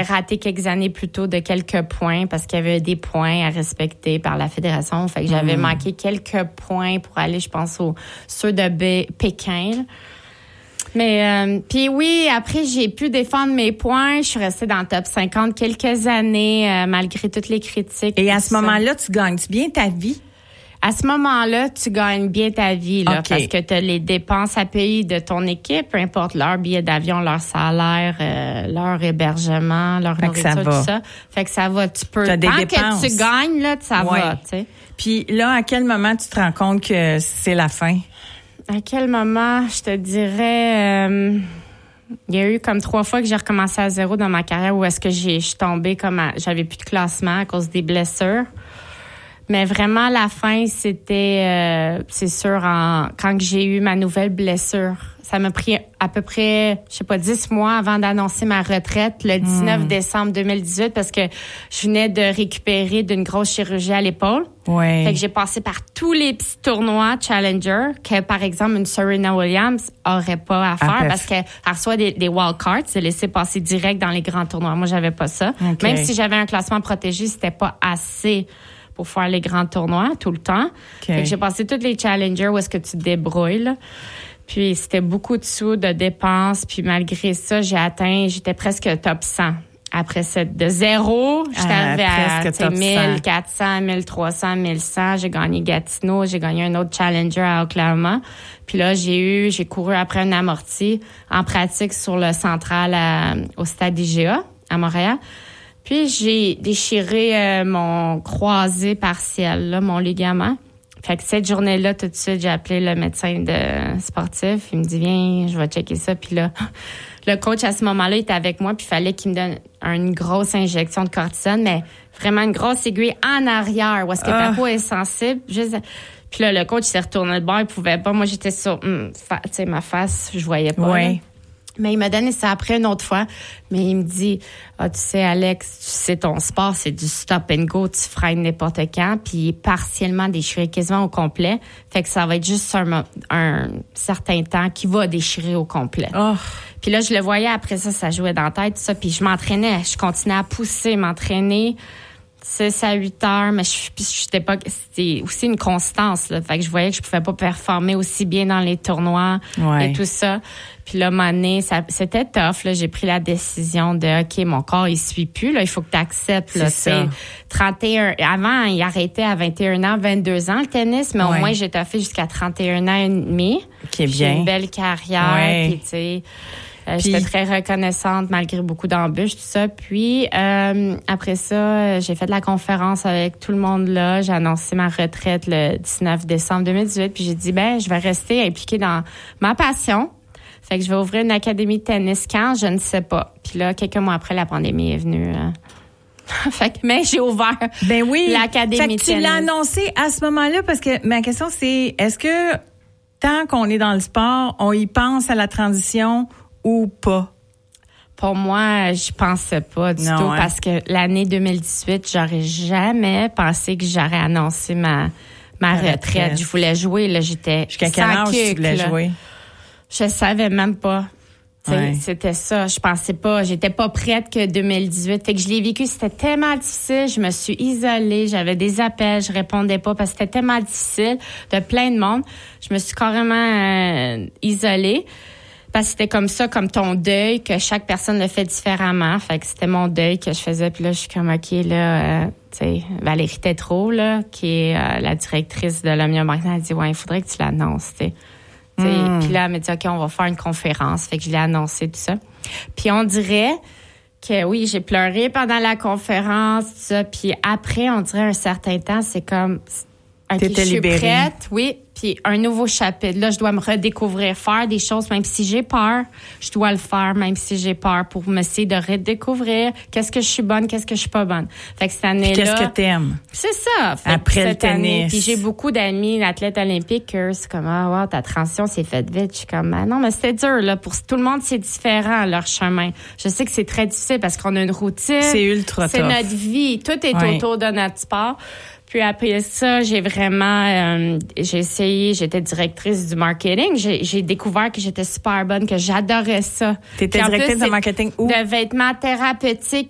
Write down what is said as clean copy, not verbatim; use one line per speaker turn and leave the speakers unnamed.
j'avais raté quelques années plus tôt de quelques points parce qu'il y avait des points à respecter par la fédération. Fait que j'avais manqué quelques points pour aller, je pense, aux ceux de Pékin. Là. Mais puis oui, après j'ai pu défendre mes points. Je suis restée dans le top 50 quelques années malgré toutes les critiques.
Et à ce moment-là, tu gagnes bien ta vie?
À ce moment-là, tu gagnes bien ta vie là, parce que tu as les dépenses à payer de ton équipe, peu importe leur billet d'avion, leur salaire, leur hébergement, leur nourriture, tout ça. Fait que ça va, tu peux.
T'as des
tant
dépenses.
que tu gagnes là, ça va, tu sais.
Puis là, à quel moment tu te rends compte que c'est la fin?
À quel moment, je te dirais, il y a eu comme 3 fois que j'ai recommencé à zéro dans ma carrière où est-ce que je suis tombée j'avais plus de classement à cause des blessures. Mais vraiment, la fin, c'était, c'est sûr, quand j'ai eu ma nouvelle blessure. Ça m'a pris à peu près, 10 mois avant d'annoncer ma retraite, le 19 décembre 2018, parce que je venais de récupérer d'une grosse chirurgie à l'épaule.
Ouais.
Fait que j'ai passé par tous les petits tournois Challenger que, par exemple, une Serena Williams aurait pas à faire parce qu'elle reçoit des wildcards, c'est laissé passer direct dans les grands tournois. Moi, j'avais pas ça. Okay. Même si j'avais un classement protégé, c'était pas assez pour faire les grands tournois tout le temps. Okay. Fait que j'ai passé tous les Challengers où est-ce que tu te débrouilles, là. Puis c'était beaucoup de sous, de dépenses. Puis malgré ça, j'étais presque top 100. Après de zéro, j'étais arrivée à 1400, 1300, 1100. J'ai gagné Gatineau, j'ai gagné un autre Challenger à Oklahoma. Puis là, j'ai couru après un amorti en pratique sur le central au stade IGA à Montréal. Puis j'ai déchiré mon croisé partiel, là, mon ligament. Fait que cette journée-là, tout de suite, j'ai appelé le médecin sportif. Il me dit, viens, je vais checker ça. Puis là, le coach, à ce moment-là, il était avec moi. Puis il fallait qu'il me donne une grosse injection de cortisone, mais vraiment une grosse aiguille en arrière, où est-ce que ta peau est sensible. Puis là, le coach, il s'est retourné de bord. Il pouvait pas. Moi, j'étais sur ma face, je voyais pas.
Ouais.
Mais il m'a donné ça après une autre fois. Mais il me dit, tu sais, Alex, tu sais, ton sport, c'est du stop and go. Tu freines n'importe quand. Puis il est partiellement déchiré, quasiment au complet. Fait que ça va être juste un certain temps qui va déchirer au complet. Oh. Puis là, je le voyais après ça jouait dans la tête, tout ça. Puis je m'entraînais. Je continuais à pousser, m'entraîner 6 à 8 heures. Mais c'était aussi une constance, là. Fait que je voyais que je pouvais pas performer aussi bien dans les tournois et tout ça. Puis là, à un moment donné, c'était tough. Là, j'ai pris la décision de, OK, mon corps, il suit plus. Là, il faut que tu acceptes. Là, c'est 31. Avant, il arrêtait à 21 ans, 22 ans, le tennis. Mais au moins, j'ai taffé jusqu'à 31 ans et demi.
Qui est bien.
J'ai une belle carrière. Puis, tu sais, j'étais très reconnaissante malgré beaucoup d'embûches, tout ça. Puis, après ça, j'ai fait de la conférence avec tout le monde là. J'ai annoncé ma retraite le 19 décembre 2018. Puis, j'ai dit, je vais rester impliquée dans ma passion. Fait que je vais ouvrir une académie de tennis quand, je ne sais pas. Puis là, quelques mois après, la pandémie est venue. Mais j'ai ouvert l'académie de tennis.
Tu l'as annoncé à ce moment-là parce que ma question, c'est est-ce que tant qu'on est dans le sport, on y pense à la transition ou pas?
Pour moi, je pensais pas du tout parce que l'année 2018, j'aurais jamais pensé que j'aurais annoncé ma retraite. Je voulais jouer, là, j'étais
jusqu'à quel âge tu voulais jouer?
Je savais même pas. C'était ça. Je pensais pas. J'étais pas prête que 2018. Fait que je l'ai vécu. C'était tellement difficile. Je me suis isolée. J'avais des appels. Je répondais pas parce que c'était tellement difficile de plein de monde. Je me suis carrément isolée. Parce que c'était comme ça, comme ton deuil, que chaque personne le fait différemment. Fait que c'était mon deuil que je faisais. Puis là, je suis comme, OK, là, tu sais, Valérie Tétrault, là, qui est la directrice de l'Omnia Marketing, elle dit, il faudrait que tu l'annonces, tu sais. Puis là, elle m'a dit, OK, on va faire une conférence. Fait que je l'ai annoncé, tout ça. Puis on dirait que, oui, j'ai pleuré pendant la conférence, tout ça. Puis après, on dirait un certain temps, c'est comme, OK, je suis prête, oui. Puis un nouveau chapitre. Là, je dois me redécouvrir, faire des choses, même si j'ai peur. Je dois le faire, même si j'ai peur, pour m'essayer de redécouvrir qu'est-ce que je suis bonne, qu'est-ce que je suis pas bonne. Fait que cette année-là...
Puis qu'est-ce que t'aimes?
C'est ça. Fait
après le tennis.
Année, puis j'ai beaucoup d'amis athlètes olympiques, c'est comme, ta transition s'est faite vite. Je suis comme, non, mais c'était dur, là. Pour tout le monde, c'est différent, leur chemin. Je sais que c'est très difficile parce qu'on a une routine.
C'est ultra tough.
C'est notre vie. Tout est autour de notre sport. Puis après ça, j'ai vraiment, j'ai essayé, j'étais directrice du marketing. J'ai découvert que j'étais super bonne, que j'adorais ça.
T'étais directrice de marketing où?
De vêtements thérapeutiques